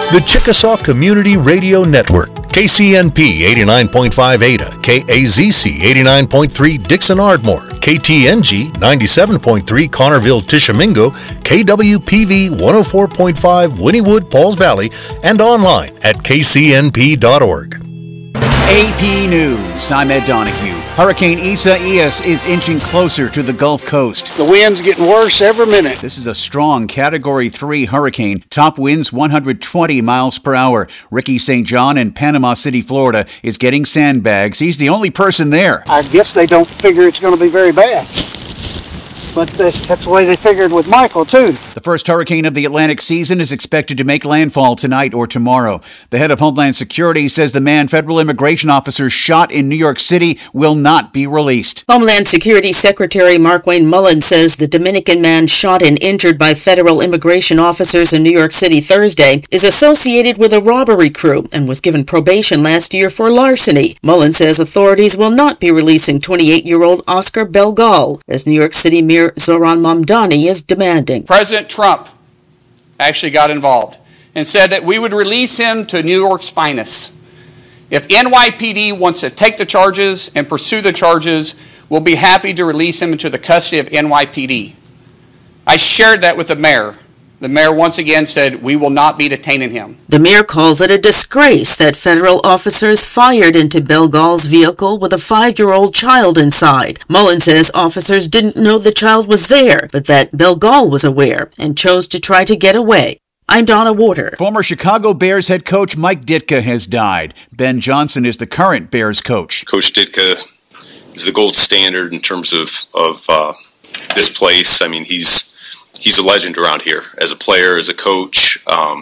The Chickasaw Community Radio Network, KCNP 89.5 Ada, KAZC 89.3 Dixon Ardmore, KTNG 97.3 Connerville Tishomingo, KWPV 104.5 Wynnewood Pauls Valley, and online at kcnp.org. AP News, I'm Ed Donahue. Hurricane Isaias is inching closer to the Gulf Coast. The wind's getting worse every minute. This is a strong Category 3 hurricane. Top winds 120 miles per hour. Ricky St. John in Panama City, Florida is getting sandbags. He's the only person there. I guess they don't figure it's going to be very bad. But that's the way they figured with Michael, too. The first hurricane of the Atlantic season is expected to make landfall tonight or tomorrow. The head of Homeland Security says the man federal immigration officers shot in New York City will not be released. Homeland Security Secretary Markwayne Mullin says the Dominican man shot and injured by federal immigration officers in New York City Thursday is associated with a robbery crew and was given probation last year for larceny. Mullin says authorities will not be releasing 28-year-old Oscar Belgal, as New York City Mayor Zoran Mamdani is demanding. President Trump actually got involved and said that we would release him to New York's finest. If NYPD wants to take the charges and pursue the charges, we'll be happy to release him into the custody of NYPD. I shared that with the mayor. The mayor once again said we will not be detaining him. The mayor calls it a disgrace that federal officers fired into Belgal's vehicle with a 5-year-old child inside. Mullin says officers didn't know the child was there, but that Belgal was aware and chose to try to get away. I'm Donna Warder. Former Chicago Bears head coach Mike Ditka has died. Ben Johnson is the current Bears coach. Coach Ditka is the gold standard in terms of this place. I mean, he's a legend around here as a player, as a coach.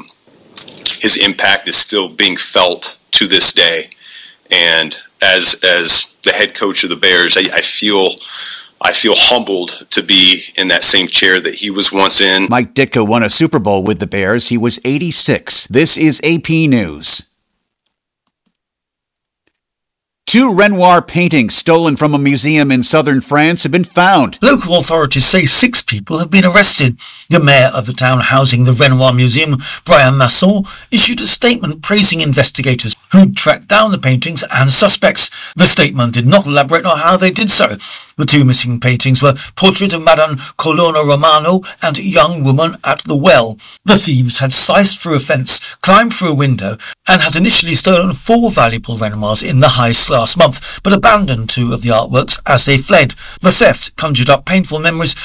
His impact is still being felt to this day. And as the head coach of the Bears, I feel humbled to be in that same chair that he was once in. Mike Ditka won a Super Bowl with the Bears. He was 86. This is AP News. 2 Renoir paintings stolen from a museum in southern France have been found. Local authorities say 6 people have been arrested. The mayor of the town housing the Renoir Museum, Brian Masson, issued a statement praising investigators who tracked down the paintings and suspects. The statement did not elaborate on how they did so. The 2 missing paintings were Portrait of Madame Colonna Romano and Young Woman at the Well. The thieves had sliced through a fence, climbed through a window, and had initially stolen 4 valuable Renoirs in the heist last month, but abandoned 2 of the artworks as they fled. The theft conjured up painful memories